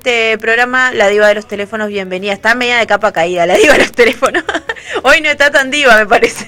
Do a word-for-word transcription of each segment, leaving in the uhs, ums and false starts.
Este programa, la diva de los teléfonos, bienvenida. Está media de capa caída, la diva de los teléfonos. Hoy no está tan diva, me parece.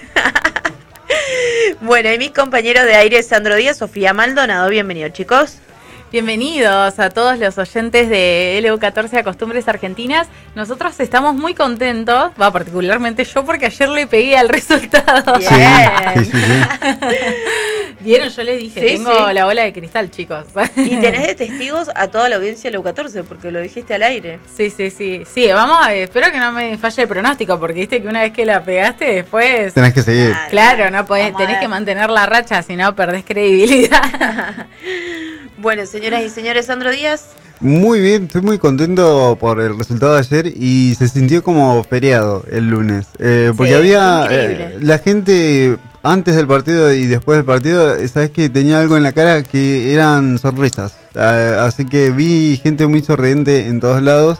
Bueno, y mis compañeros de aire, Sandro Díaz, Sofía Maldonado. Bienvenidos, chicos. Bienvenidos a todos los oyentes de L U catorce a Costumbres Argentinas. Nosotros estamos muy contentos, va, particularmente yo, porque ayer le pegué al resultado. Bien. Sí, sí, sí, sí. Vieron, yo les dije, Sí, tengo sí. la bola de cristal, chicos. Y tenés de testigos a toda la audiencia de L U catorce, porque lo dijiste al aire. Sí, sí, sí. Sí, vamos a ver, espero que no me falle el pronóstico, porque viste que una vez que la pegaste, después... Tenés que seguir. Ah, Claro, no podés, Vamos a tenés ver. que mantener la racha, si no perdés credibilidad. Bueno, señoras y señores, Sandro Díaz. Muy bien, estoy muy contento por el resultado de ayer y se sintió como feriado el lunes. Eh, porque Sí, había increíble. eh, la gente antes del partido y después del partido, sabes que tenía algo en la cara que eran sonrisas. Eh, así que vi gente muy sonriente en todos lados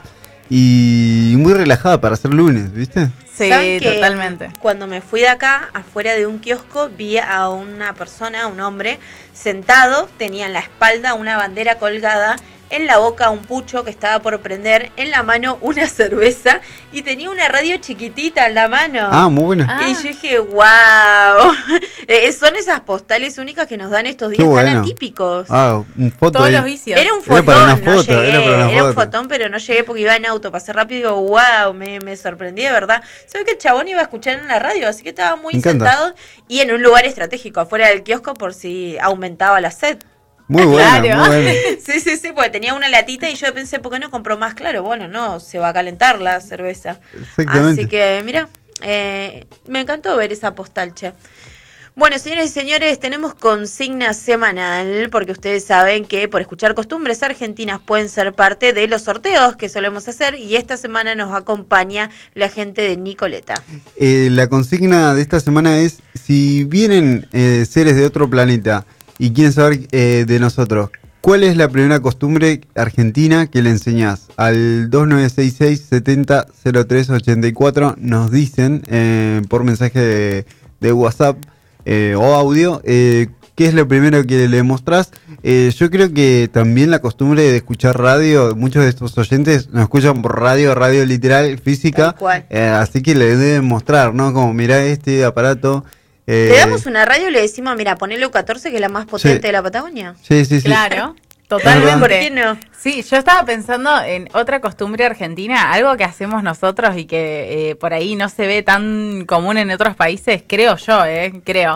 y muy relajada para hacer lunes, ¿viste? Sí, ¿Saben que totalmente. Cuando me fui de acá, afuera de un kiosco, vi a una persona, un hombre, sentado, tenía en la espalda una bandera colgada, en la boca un pucho que estaba por prender, en la mano una cerveza y tenía una radio chiquitita en la mano. Ah, muy bueno. Ah. Y yo dije, wow, eh, son esas postales únicas que nos dan estos días Qué tan bueno. atípicos. Ah, un foto Todos ahí. los vicios. Era un Era fotón, para una no foto, llegué, era para una era un foto. fotón, pero no llegué porque iba en auto, pasé rápido y digo, wow, me, me sorprendí de verdad. Sabes que el chabón iba a escuchar en la radio, así que estaba muy Me encanta. sentado y en un lugar estratégico, afuera del kiosco por si aumentaba la sed. Muy bueno, Claro. muy bueno. Sí, sí, sí, porque tenía una latita y yo pensé, ¿por qué no compró más? Claro, bueno, no, se va a calentar la cerveza. Exactamente. Así que, mira, eh, me encantó ver esa postal, che. Bueno, señores y señores, tenemos consigna semanal, porque ustedes saben que por escuchar Costumbres Argentinas pueden ser parte de los sorteos que solemos hacer, y esta semana nos acompaña la gente de Nicoleta. Eh, la consigna de esta semana es, si vienen eh, seres de otro planeta y quieren saber eh, de nosotros, ¿cuál es la primera costumbre argentina que le enseñás? Al dos nueve seis seis, setenta, cero tres ochenta y cuatro nos dicen eh, por mensaje de, de WhatsApp eh, o audio eh, qué es lo primero que le mostrás. Eh, yo creo que también la costumbre de escuchar radio, muchos de estos oyentes nos escuchan por radio, radio literal, física, Tal cual. eh, así que le deben mostrar, ¿no? Como mirá este aparato. eh, Le damos una radio y le decimos, mira, ponele U catorce, que es la más potente Sí. de la Patagonia. Sí, sí, sí. Claro, ¿Por totalmente. qué no? Sí, yo estaba pensando en otra costumbre argentina, algo que hacemos nosotros y que eh, por ahí no se ve tan común en otros países, creo yo, eh, creo.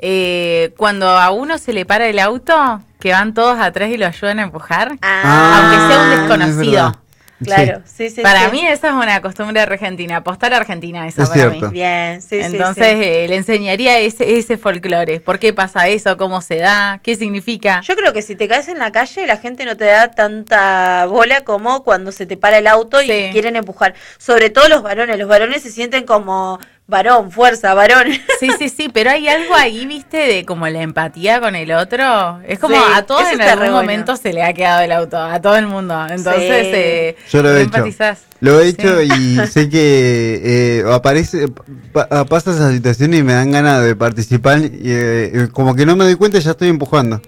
Eh, cuando a uno se le para el auto, que van todos atrás y lo ayudan a empujar, Ah, aunque sea un es desconocido. verdad. Claro, sí, sí. Para sí. mí esa es una costumbre argentina, postal argentina esa Es para cierto. mí. Bien, sí, sí, Entonces sí. eh, le enseñaría ese, ese folclore. ¿Por qué pasa eso? ¿Cómo se da? ¿Qué significa? Yo creo que si te caes en la calle, la gente no te da tanta bola como cuando se te para el auto y Sí. quieren empujar. Sobre todo los varones. Los varones se sienten como varón, fuerza, varón. Sí, sí, sí, pero hay algo ahí, viste, de como la empatía con el otro. Es como Sí, a todos eso en está algún re bueno. momento se le ha quedado el auto, a todo el mundo. Entonces, Sí. eh, Yo lo he hecho. empatizás. Lo he hecho Sí. y sé que eh, aparece, pa- pasa esa situación y me dan ganas de participar y eh, como que no me doy cuenta y ya estoy empujando.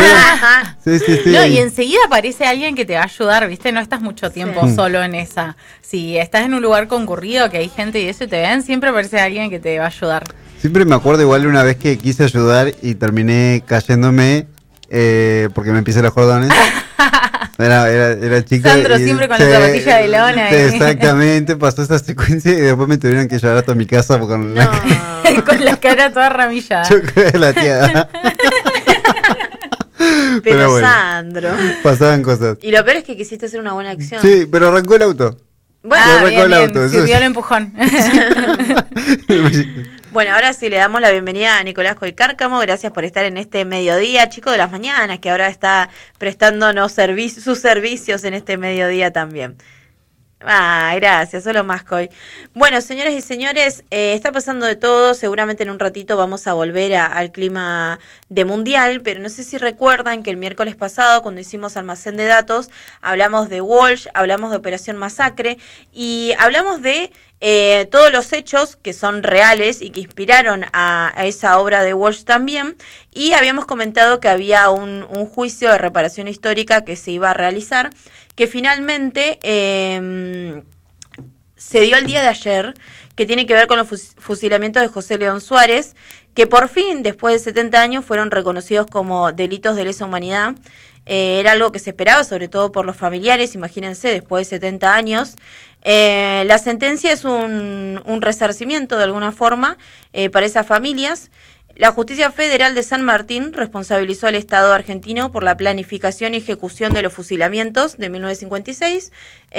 Ajá. Sí, sí, sí. No, y enseguida aparece alguien que te va a ayudar, ¿viste? No estás mucho tiempo Sí. solo en esa. Si estás en un lugar concurrido, que hay gente y eso y te ven, siempre aparece alguien que te va a ayudar. Siempre me acuerdo igual una vez que quise ayudar y terminé cayéndome eh, porque me pisé los cordones. Era, era, era chico. Sandro y- siempre con la zapatilla de lona, sí, eh. Exactamente, pasó esa secuencia y después me tuvieron que llevar hasta mi casa con la No. Con la cara toda ramillada. choque de la tía. Pero, bueno, Sandro. pasaban cosas. Y lo peor es que quisiste hacer una buena acción. Sí, pero arrancó el auto. Bueno, Me Ah, arrancó bien, el bien, auto, eso sirvió es. el empujón. bueno, ahora sí le damos la bienvenida a Nicolás Coicárcamo. Gracias por estar en este mediodía, chico de las mañanas, que ahora está prestándonos servi- sus servicios en este mediodía también. Ah, gracias, solo más Coy. Bueno, señoras y señores, eh, está pasando de todo. Seguramente en un ratito vamos a volver a- al clima de mundial, pero no sé si recuerdan que el miércoles pasado, cuando hicimos almacén de datos, hablamos de Walsh, hablamos de Operación Masacre y hablamos de eh, todos los hechos que son reales y que inspiraron a, a esa obra de Walsh también. Y habíamos comentado que había un, un juicio de reparación histórica que se iba a realizar, que finalmente eh, se dio el día de ayer, que tiene que ver con los fus- fusilamientos de José León Suárez, que por fin, después de setenta años, fueron reconocidos como delitos de lesa humanidad. Eh, era algo que se esperaba, sobre todo por los familiares, imagínense, después de setenta años. Eh, la sentencia es un, un resarcimiento, de alguna forma, eh, para esas familias. La Justicia Federal de San Martín responsabilizó al Estado argentino por la planificación y ejecución de los fusilamientos de mil novecientos cincuenta y seis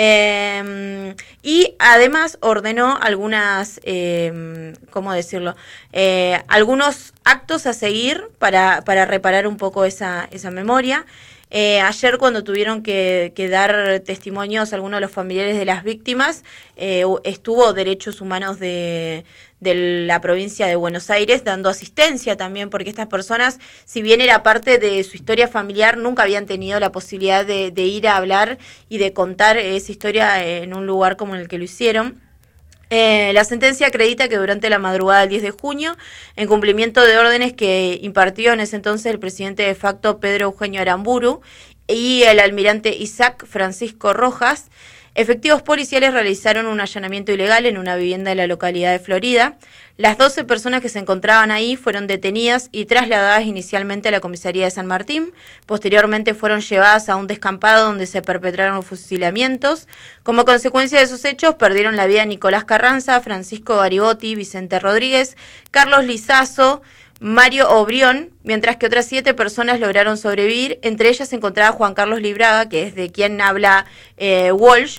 eh, y además ordenó algunas, eh, ¿cómo decirlo? Eh, algunos actos a seguir para, para reparar un poco esa, esa memoria. Eh, ayer cuando tuvieron que, que dar testimonios algunos de los familiares de las víctimas, eh, estuvo Derechos Humanos de, de la provincia de Buenos Aires dando asistencia también, porque estas personas, si bien era parte de su historia familiar, nunca habían tenido la posibilidad de, de ir a hablar y de contar esa historia en un lugar como en el que lo hicieron. Eh, la sentencia acredita que durante la madrugada del diez de junio, en cumplimiento de órdenes que impartió en ese entonces el presidente de facto Pedro Eugenio Aramburu y el almirante Isaac Francisco Rojas, efectivos policiales realizaron un allanamiento ilegal en una vivienda de la localidad de Florida. Las doce personas que se encontraban ahí fueron detenidas y trasladadas inicialmente a la comisaría de San Martín. Posteriormente fueron llevadas a un descampado donde se perpetraron los fusilamientos. Como consecuencia de esos hechos, perdieron la vida Nicolás Carranza, Francisco Garibotti, Vicente Rodríguez, Carlos Lizazo, Mario Obrión, mientras que otras siete personas lograron sobrevivir. Entre ellas se encontraba Juan Carlos Libraga, que es de quien habla eh, Walsh,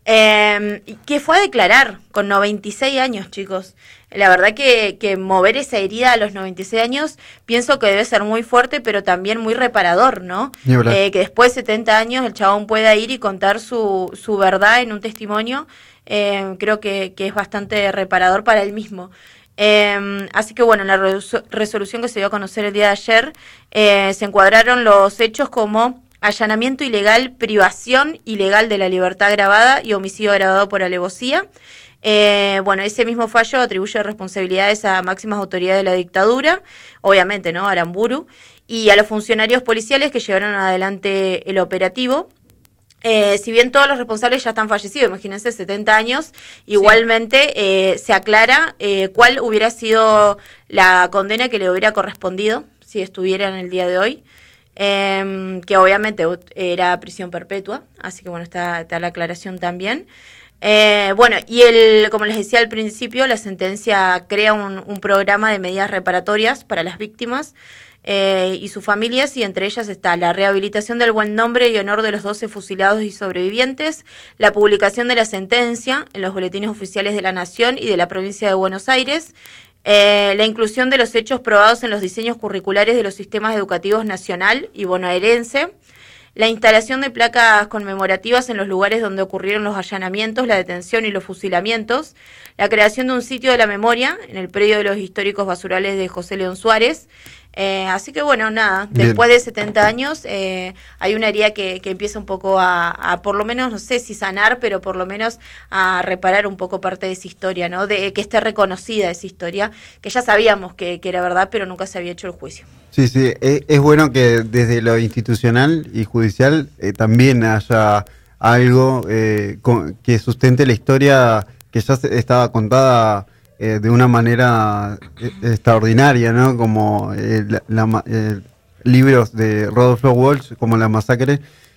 eh, que fue a declarar con noventa y seis años, chicos. La verdad que, que mover esa herida a los noventa y seis años pienso que debe ser muy fuerte, pero también muy reparador, ¿no? Eh, que después de setenta años el chabón pueda ir y contar su, su verdad en un testimonio, eh, creo que, que es bastante reparador para él mismo. Eh, así que bueno, en la resolución que se dio a conocer el día de ayer, eh, se encuadraron los hechos como allanamiento ilegal, privación ilegal de la libertad agravada y homicidio agravado por alevosía. Eh, bueno, ese mismo fallo atribuye responsabilidades a máximas autoridades de la dictadura, obviamente, ¿no? Aramburu, y a los funcionarios policiales que llevaron adelante el operativo. Eh, si bien todos los responsables ya están fallecidos, imagínense, setenta años, igualmente sí. eh, se aclara eh, cuál hubiera sido la condena que le hubiera correspondido si estuviera en el día de hoy, eh, que obviamente era prisión perpetua, así que bueno, está, está la aclaración también. Eh, bueno, y el, como les decía al principio, la sentencia crea un, un programa de medidas reparatorias para las víctimas eh, y sus familias, y entre ellas está la rehabilitación del buen nombre y honor de los doce fusilados y sobrevivientes, la publicación de la sentencia en los boletines oficiales de la Nación y de la provincia de Buenos Aires, eh, la inclusión de los hechos probados en los diseños curriculares de los sistemas educativos nacional y bonaerense, la instalación de placas conmemorativas en los lugares donde ocurrieron los allanamientos, la detención y los fusilamientos, la creación de un sitio de la memoria en el predio de los históricos basurales de José León Suárez. Eh, así que bueno, nada, Bien. Después de setenta años eh, hay una herida que, que empieza un poco a, a, por lo menos, no sé si sanar, pero por lo menos a reparar un poco parte de esa historia, ¿no? De que esté reconocida esa historia, que ya sabíamos que, que era verdad, pero nunca se había hecho el juicio. Sí, sí, es, es bueno que desde lo institucional y judicial eh, también haya algo eh, con, que sustente la historia que ya estaba contada eh, de una manera extraordinaria, ¿no? Como eh, la, la, eh, libros de Rodolfo Walsh, como La Masacre,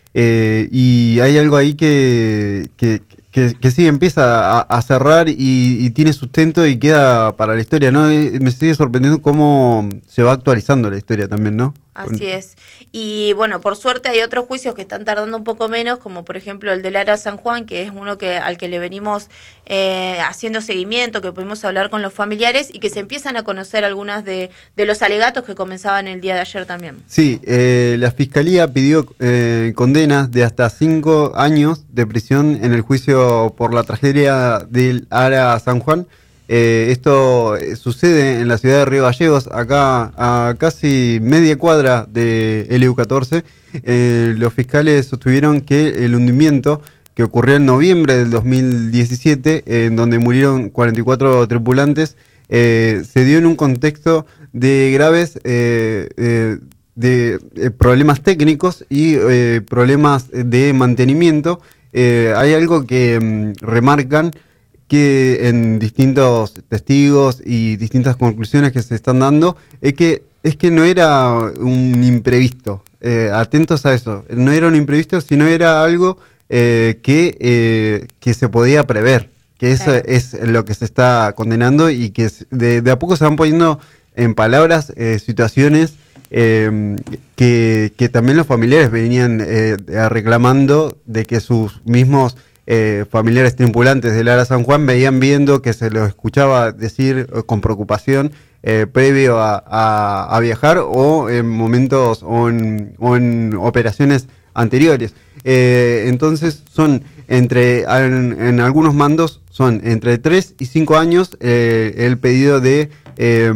eh, y hay algo ahí que, que, que, que sí empieza a, a cerrar y, y tiene sustento y queda para la historia, ¿no? Eh, me sigue sorprendiendo cómo se va actualizando la historia también, ¿no? Así es. Y bueno, por suerte hay otros juicios que están tardando un poco menos, como por ejemplo el de Lara San Juan, que es uno que al que le venimos eh, haciendo seguimiento, que pudimos hablar con los familiares y que se empiezan a conocer algunas de, de los alegatos que comenzaban el día de ayer también. Sí, eh, la Fiscalía pidió eh, condenas de hasta cinco años de prisión en el juicio por la tragedia del Lara San Juan. Eh, esto sucede en la ciudad de Río Gallegos, acá a casi media cuadra de L U catorce. Eh, los fiscales sostuvieron que el hundimiento que ocurrió en noviembre del dos mil diecisiete, eh, en donde murieron cuarenta y cuatro tripulantes, eh, se dio en un contexto de graves eh, eh, de eh, problemas técnicos y eh, problemas de mantenimiento, eh, hay algo que mm, remarcan que en distintos testigos y distintas conclusiones que se están dando, es que es que no era un imprevisto. Eh, atentos a eso. No era un imprevisto, sino era algo eh, que, eh, que se podía prever. Que eso Claro. es lo que se está condenando y que de, de a poco se van poniendo en palabras eh, situaciones eh, que, que también los familiares venían eh, reclamando de que sus mismos eh, familiares tripulantes del Ara San Juan veían viendo que se los escuchaba decir eh, con preocupación eh, previo a, a, a viajar o en momentos o en, o en operaciones anteriores. Eh, entonces son entre en, en algunos mandos son entre tres y cinco años eh, el pedido de, eh,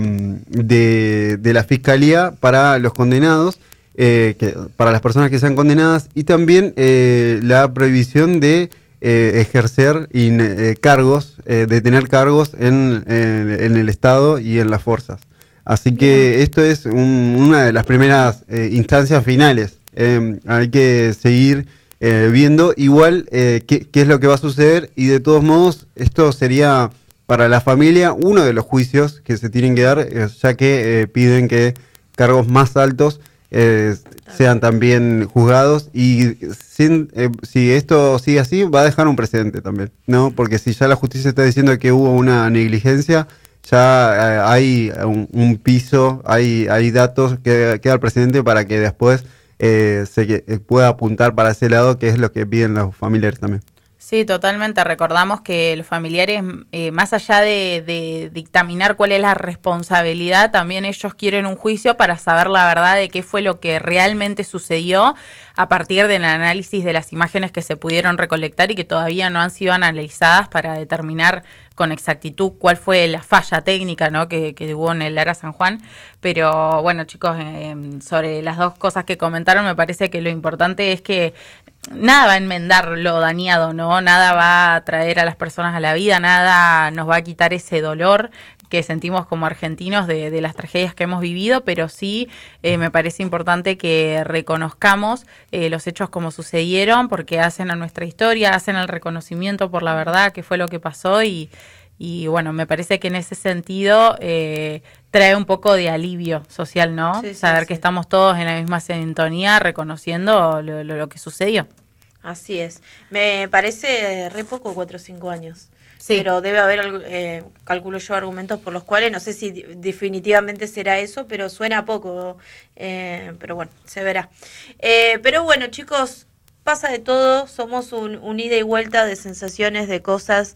de de la Fiscalía para los condenados, eh, que, para las personas que sean condenadas, y también eh, la prohibición de eh, ejercer in, eh, cargos, eh, de tener cargos en, en, en el Estado y en las fuerzas. Así que Bien. esto es un, una de las primeras eh, instancias finales. Eh, hay que seguir eh, viendo igual eh, qué, qué es lo que va a suceder, y de todos modos esto sería para la familia uno de los juicios que se tienen que dar, eh, ya que eh, piden que cargos más altos eh, sean también juzgados, y sin, eh, si esto sigue así va a dejar un precedente también, ¿no? Porque si ya la justicia está diciendo que hubo una negligencia, ya eh, hay un, un piso, hay, hay datos que queda el precedente para que después Eh, se eh, pueda apuntar para ese lado, que es lo que piden los familiares también. Sí, totalmente. Recordamos que los familiares, eh, más allá de, de dictaminar cuál es la responsabilidad, también ellos quieren un juicio para saber la verdad de qué fue lo que realmente sucedió a partir del análisis de las imágenes que se pudieron recolectar y que todavía no han sido analizadas para determinar con exactitud cuál fue la falla técnica, ¿no?, que, que hubo en el Ara San Juan. Pero bueno, chicos, eh, sobre las dos cosas que comentaron, me parece que lo importante es que nada va a enmendar lo dañado, ¿no? Nada va a traer a las personas a la vida, nada nos va a quitar ese dolor que sentimos como argentinos de, de las tragedias que hemos vivido, pero sí eh, me parece importante que reconozcamos eh, los hechos como sucedieron, porque hacen a nuestra historia, hacen el reconocimiento por la verdad, que fue lo que pasó, y, y bueno, me parece que en ese sentido eh, trae un poco de alivio social, ¿no? Sí, sí, Saber sí. que estamos todos en la misma sintonía, reconociendo lo, lo, lo que sucedió. Así es. Me parece re poco, cuatro o cinco años. Sí. Pero debe haber, eh, calculo yo, argumentos por los cuales, no sé si definitivamente será eso, pero suena poco, eh, pero bueno, se verá. Eh, pero bueno, chicos, pasa de todo, somos un, un ida y vuelta de sensaciones, de cosas,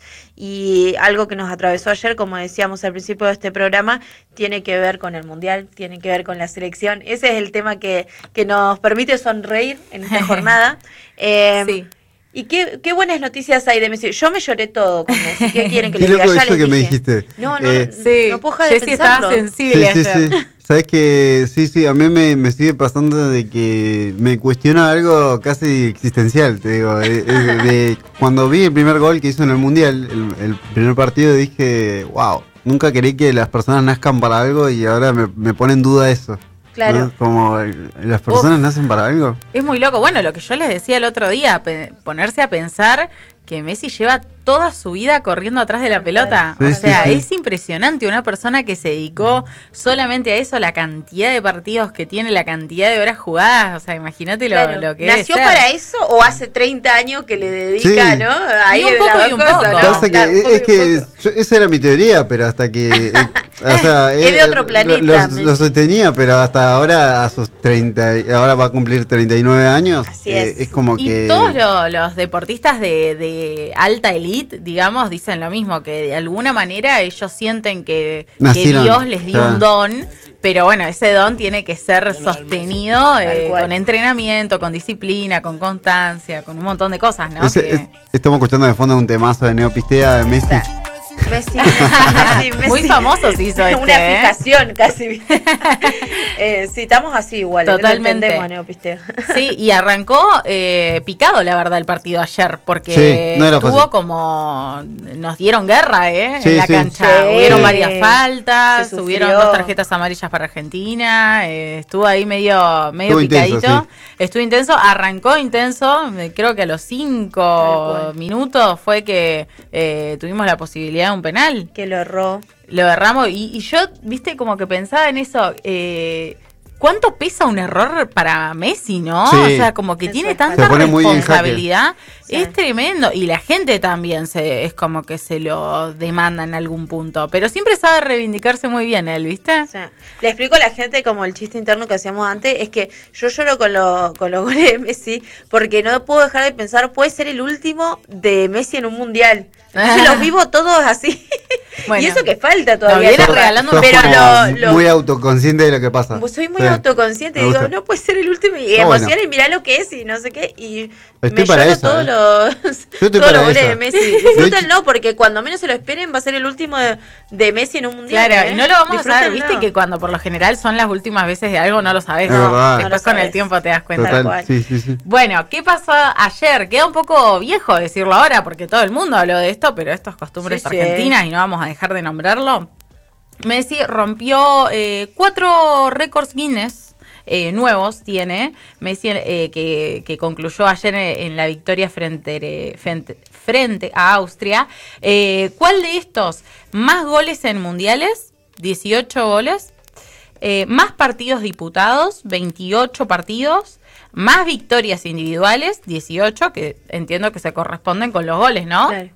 y algo que nos atravesó ayer, como decíamos al principio de este programa, tiene que ver con el Mundial, tiene que ver con la selección. Ese es el tema que, que nos permite sonreír en esta jornada. Eh, sí. Y qué, qué buenas noticias hay de Messi. Yo me lloré todo con Messi. ¿Qué quieren que les Qué diga? loco Ya eso les que me dije. dijiste. No, no, Eh, sí. no puedo dejar de Jessy pensarlo. estaba sensible Sí, sí, ayer. sí. Sabes que sí, sí, a mí me, me sigue pasando de que me cuestiona algo casi existencial, te digo. De, de, de cuando vi el primer gol que hizo en el Mundial, el, el primer partido, dije, wow, nunca creí que las personas nazcan para algo, y ahora me, me pone en duda eso. Claro. ¿No? Como las personas Uf. nacen para algo. Es muy loco. Bueno, lo que yo les decía el otro día, pe- ponerse a pensar que Messi lleva toda su vida corriendo atrás de la pelota. Sí, o sea, sí, sí. es impresionante una persona que se dedicó solamente a eso, la cantidad de partidos que tiene, la cantidad de horas jugadas. O sea, imagínate lo, Claro. lo que ¿Nació debe ser. para eso o hace treinta años que le dedica, Sí. no? Ahí Y un de poco las y un dos poco. cosas, No, ¿no? Pasa que Claro, un poco es y un que poco. yo- esa era mi teoría, pero hasta que eh, o sea, Es de eh, otro planeta, Lo, lo- Messi. lo sostenía, pero hasta ahora a sus treinta, y ahora va a cumplir treinta y nueve años. Así eh, es. es como Y que todos lo- los deportistas de, de alta elite, digamos, dicen lo mismo, que de alguna manera ellos sienten que, que Nacieron, Dios les dio claro. un don, pero bueno, ese don tiene que ser sostenido eh, cual. con entrenamiento, con disciplina, con constancia, con un montón de cosas, ¿no? Ese- Que- es- estamos escuchando de fondo un temazo de Neopistea de Messi. Messi, Messi, Messi. Muy famoso se hizo este, Una ¿eh? fijación casi. eh, sí, estamos así igual. Totalmente. Entendemos, ¿no? Pisteo. Sí, y arrancó eh, picado, la verdad, el partido ayer, porque Sí, no era estuvo fácil. como... Nos dieron guerra, ¿eh? Sí, en la sí. cancha. Sí. Hubieron varias faltas, Se hubieron sufrió. dos tarjetas amarillas para Argentina, eh, estuvo ahí medio, medio Estuvo intenso, picadito. sí. Estuvo intenso, arrancó intenso, eh, creo que a los Tal cinco cual. minutos fue que eh, tuvimos la posibilidad de un penal. Que lo erró. Lo erramos y, y yo, viste, como que pensaba en eso, eh, ¿cuánto pesa un error para Messi, no? Sí. O sea, como que Eso tiene es tanta Se pone muy en jaque. responsabilidad, Sí. es tremendo. Y la gente también se es como que se lo demanda en algún punto, pero siempre sabe reivindicarse muy bien él, ¿viste? O sea, le explico a la gente como el chiste interno que hacíamos antes, es que yo lloro con, lo, con los goles de Messi porque no puedo dejar de pensar, puede ser el último de Messi en un mundial. Entonces los vivo todos así. Bueno. Y eso que falta todavía. viene ¿no? regalando Sos pero como lo, lo- muy autoconsciente de lo que pasa. pues soy muy Sí. autoconsciente, Me digo, gusta. no puede ser el último y Está emociona bueno. y mirá lo que es y no sé qué y Estoy me para lloro esa, todos eh. los, Yo estoy todos para los goles esa. de Messi. De Disfrútenlo porque cuando menos se lo esperen va a ser el último de, de Messi en un mundial. Claro, ¿eh? y no lo vamos a saber, Disfrútenlo. viste que cuando por lo general son las últimas veces de algo no lo sabes. Es verdad. Después No lo con el sabes. tiempo te das cuenta. Tal Total, cual. sí, sí, sí. Bueno, ¿qué pasó ayer? Queda un poco viejo decirlo ahora porque todo el mundo habló de esto, pero esto es costumbres Sí, sí. argentinas y no vamos a dejar de nombrarlo. Messi rompió eh, cuatro récords Guinness eh, nuevos, tiene Messi eh, que, que concluyó ayer en, en la victoria frente, frente, frente a Austria. Eh, ¿Cuál de estos? Más goles en mundiales, dieciocho goles. Eh, más partidos disputados, veintiocho partidos, más victorias individuales, dieciocho, que entiendo que se corresponden con los goles, ¿no? Claro.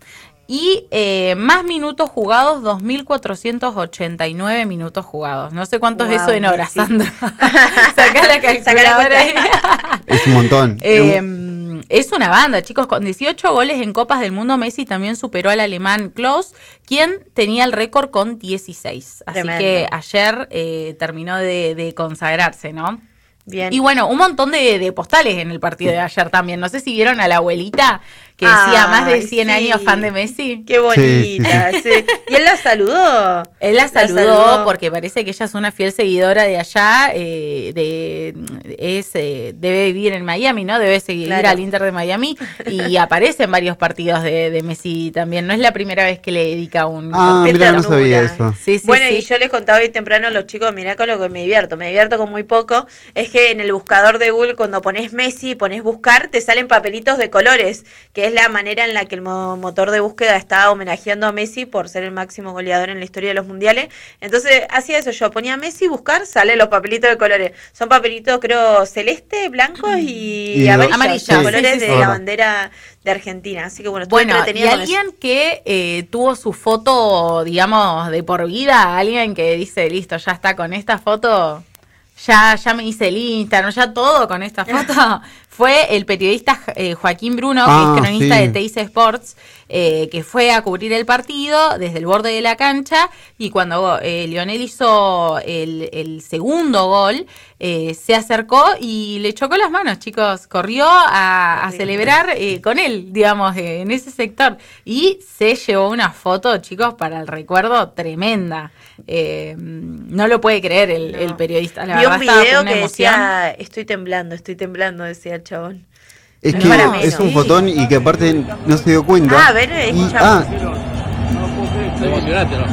Y eh, más minutos jugados, dos mil cuatrocientos ochenta y nueve minutos jugados. No sé cuánto es Wow, eso en horas, sí. Sandra. Sacá la calculadora ahí. Es un montón. Eh, es una banda, chicos. Con dieciocho goles en Copas del Mundo, Messi también superó al alemán Klose, quien tenía el récord con dieciséis. Así Tremendo. que ayer eh, terminó de, de consagrarse, ¿no? Bien. Y bueno, un montón de, de postales en el partido de ayer también. No sé si vieron a la abuelita que decía Ay, más de cien sí. años fan de Messi. Qué bonita, sí. ¿Y él la saludó? Él la La saludó, saludó. porque parece que ella es una fiel seguidora de allá, eh, de es eh, debe vivir en Miami, ¿no? Debe seguir Claro. al Inter de Miami y aparece en varios partidos de, de Messi también. No es la primera vez que le dedica un... Ah, Qué mira, no ternura. sabía eso. Sí, sí, Bueno, sí. y yo les contaba hoy temprano a los chicos, mirá con lo que me divierto, me divierto con muy poco, es que en el buscador de Google cuando pones Messi, pones buscar, te salen papelitos de colores, que es la manera en la que el mo- motor de búsqueda está homenajeando a Messi por ser el máximo goleador en la historia de los mundiales. Entonces hacía eso, yo ponía Messi, buscar, salen los papelitos de colores. Son papelitos creo celeste, blancos y, Y amarillos, amarillos, los sí, colores sí, sí. de Ahora. la bandera de Argentina. Así que bueno, estuve Bueno, y entretenida con eso. alguien que eh, tuvo su foto, digamos, de por vida, alguien que dice, listo, ya está con esta foto, ya, ya me hice el Instagram, ya todo con esta foto, fue el periodista eh, Joaquín Bruno, Ah, que es cronista sí. de Teis Sports, eh, que fue a cubrir el partido desde el borde de la cancha y cuando eh, Lionel hizo el, el segundo gol, eh, se acercó y le chocó las manos, chicos, corrió a, a celebrar eh, con él, digamos, eh, en ese sector y se llevó una foto, chicos, para el recuerdo tremenda. Eh, no lo puede creer el, No. el periodista, la Vi verdad un estaba video con una que emoción. decía, estoy temblando, estoy temblando, decía el chabón. Es No que para menos. es un fotón y que aparte no se dio cuenta. Ah, a ver, Y- escuchamos. ah, No lo puedo creer. Te emocionaste, ¿no?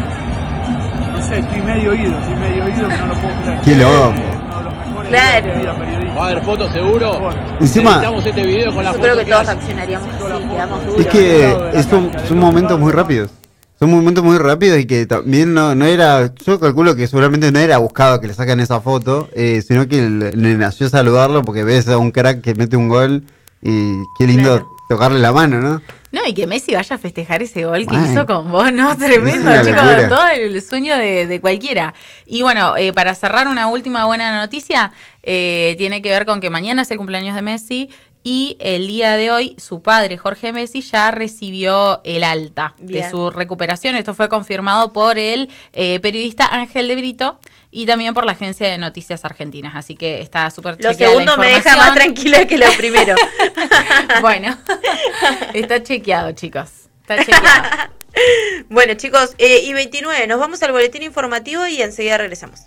No sé, estoy medio oído, estoy medio oído que no lo puedo creer. Qué loco. Eh, uno de los mejores Claro. de mi vida periodística. Va a haber fotos seguro. Encima- Editamos este video con la Yo foto creo que que todos hace. reaccionaríamos así, quedamos duros. es que es un- son momentos muy rápidos. Son momentos muy rápidos y que también no, no era, yo calculo que seguramente no era buscado que le sacan esa foto, eh, sino que le, le nació saludarlo porque ves a un crack que mete un gol y qué lindo Claro. tocarle la mano, ¿no? No, y que Messi vaya a festejar ese gol que Ay. hizo con vos, ¿no? Tremendo, Es una chicos, locura. todo el sueño de, de cualquiera. Y bueno, eh, para cerrar una última buena noticia, eh, tiene que ver con que mañana es el cumpleaños de Messi y el día de hoy su padre, Jorge Messi, ya recibió el alta Bien. de su recuperación. Esto fue confirmado por el eh, periodista Ángel de Brito y también por la agencia de noticias argentinas. Así que está súper Lo chequeada la segundo me deja información. más tranquila que lo primero. Bueno, está chequeado, chicos. Está chequeado. Bueno, chicos, eh, y veintinueve, nos vamos al boletín informativo y enseguida regresamos.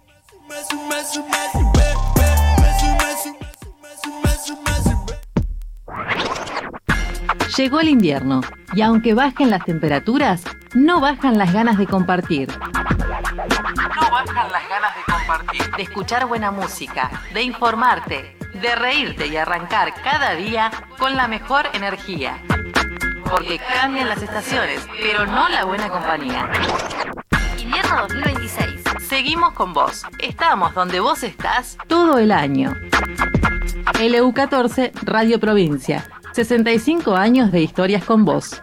Llegó el invierno y aunque bajen las temperaturas, no bajan las ganas de compartir. No bajan las ganas de compartir. De escuchar buena música, de informarte, de reírte y arrancar cada día con la mejor energía. Porque cambian las estaciones, pero no la buena compañía. Invierno dos mil veintiséis. Seguimos con vos. Estamos donde vos estás todo el año. L U catorce, Radio Provincia. sesenta y cinco años de historias con vos.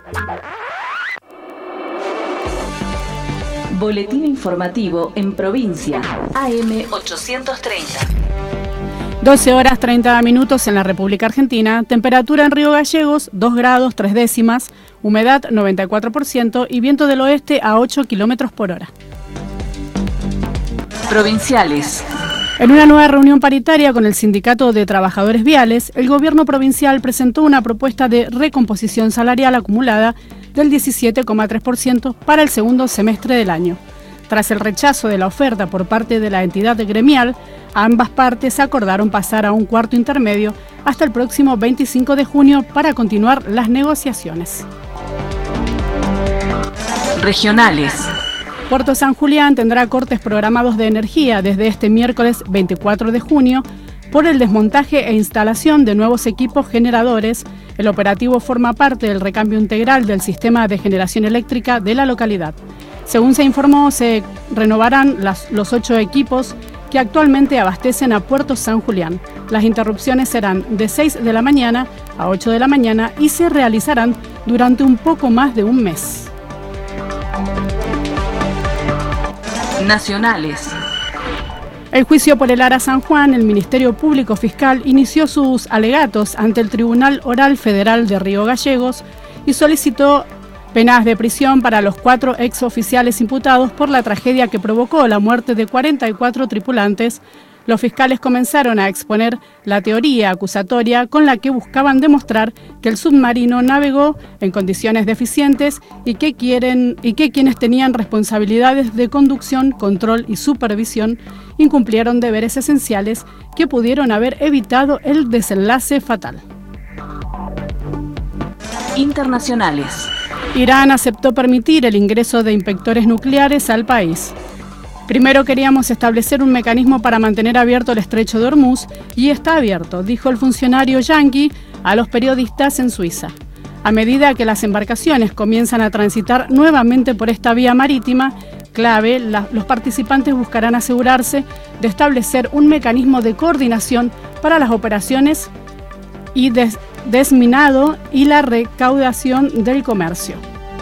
Boletín informativo en provincia. A M ochocientos treinta. doce horas treinta minutos en la República Argentina. Temperatura en Río Gallegos, dos grados tres décimas. Humedad noventa y cuatro por ciento y viento del oeste a ocho kilómetros por hora. Provinciales. En una nueva reunión paritaria con el Sindicato de Trabajadores Viales, el gobierno provincial presentó una propuesta de recomposición salarial acumulada del diecisiete coma tres por ciento para el segundo semestre del año. Tras el rechazo de la oferta por parte de la entidad gremial, ambas partes acordaron pasar a un cuarto intermedio hasta el próximo veinticinco de junio para continuar las negociaciones. Regionales. Puerto San Julián tendrá cortes programados de energía desde este miércoles veinticuatro de junio por el desmontaje e instalación de nuevos equipos generadores. El operativo forma parte del recambio integral del sistema de generación eléctrica de la localidad. Según se informó, se renovarán las, los ocho equipos que actualmente abastecen a Puerto San Julián. Las interrupciones serán de seis de la mañana a ocho de la mañana y se realizarán durante un poco más de un mes. Nacionales. El juicio por el Ara San Juan, el Ministerio Público Fiscal inició sus alegatos ante el Tribunal Oral Federal de Río Gallegos y solicitó penas de prisión para los cuatro exoficiales imputados por la tragedia que provocó la muerte de cuarenta y cuatro tripulantes. Los fiscales comenzaron a exponer la teoría acusatoria con la que buscaban demostrar que el submarino navegó en condiciones deficientes y que, quieren, y que quienes tenían responsabilidades de conducción, control y supervisión incumplieron deberes esenciales que pudieron haber evitado el desenlace fatal. Internacionales. Irán aceptó permitir el ingreso de inspectores nucleares al país. Primero queríamos establecer un mecanismo para mantener abierto el estrecho de Hormuz y está abierto, dijo el funcionario yanqui a los periodistas en Suiza. A medida que las embarcaciones comienzan a transitar nuevamente por esta vía marítima clave, la, los participantes buscarán asegurarse de establecer un mecanismo de coordinación para las operaciones y des, desminado y la recaudación del comercio.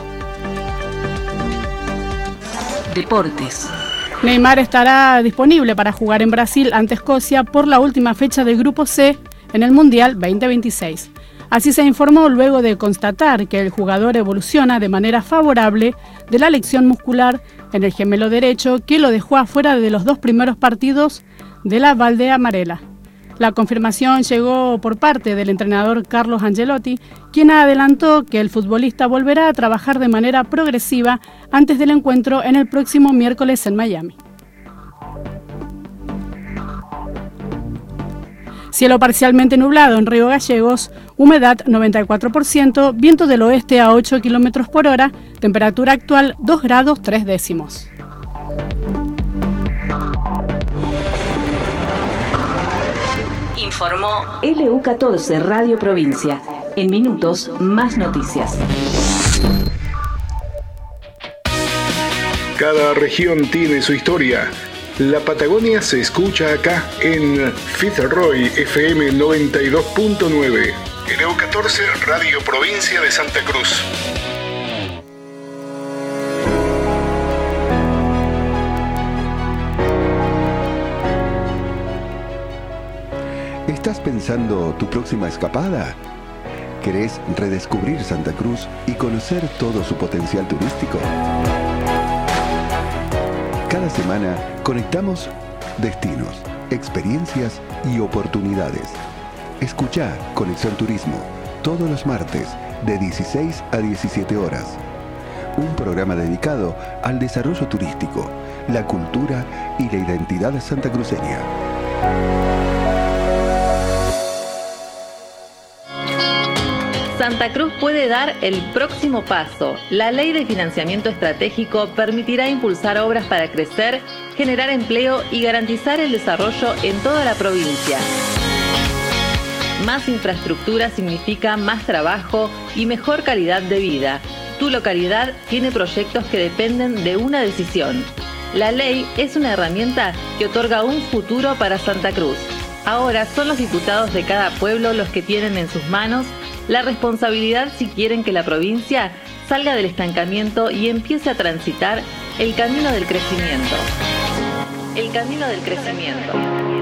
Deportes. Neymar estará disponible para jugar en Brasil ante Escocia por la última fecha del Grupo C en el Mundial veinte veintiséis. Así se informó luego de constatar que el jugador evoluciona de manera favorable de la lesión muscular en el gemelo derecho que lo dejó afuera de los dos primeros partidos de la Valdea Amarela. La confirmación llegó por parte del entrenador Carlos Ancelotti, quien adelantó que el futbolista volverá a trabajar de manera progresiva antes del encuentro en el próximo miércoles en Miami. Cielo parcialmente nublado en Río Gallegos, humedad noventa y cuatro por ciento, viento del oeste a ocho kilómetros por hora, temperatura actual dos grados tres décimos. Informó L U catorce Radio Provincia. En minutos, más noticias. Cada región tiene su historia. La Patagonia se escucha acá en Fitzroy F M noventa y dos punto nueve. L U catorce Radio Provincia de Santa Cruz. ¿Estás pensando tu próxima escapada? ¿Querés redescubrir Santa Cruz y conocer todo su potencial turístico? Cada semana conectamos destinos, experiencias y oportunidades. Escuchá Conexión Turismo todos los martes de dieciséis a diecisiete horas. un programa dedicado al desarrollo turístico, la cultura y la identidad santacruceña. Santa Cruz puede dar el próximo paso. La Ley de Financiamiento Estratégico permitirá impulsar obras para crecer, generar empleo y garantizar el desarrollo en toda la provincia. Más infraestructura significa más trabajo y mejor calidad de vida. Tu localidad tiene proyectos que dependen de una decisión. La ley es una herramienta que otorga un futuro para Santa Cruz. Ahora son los diputados de cada pueblo los que tienen en sus manos la responsabilidad si quieren que la provincia salga del estancamiento y empiece a transitar el camino del crecimiento. El camino del crecimiento.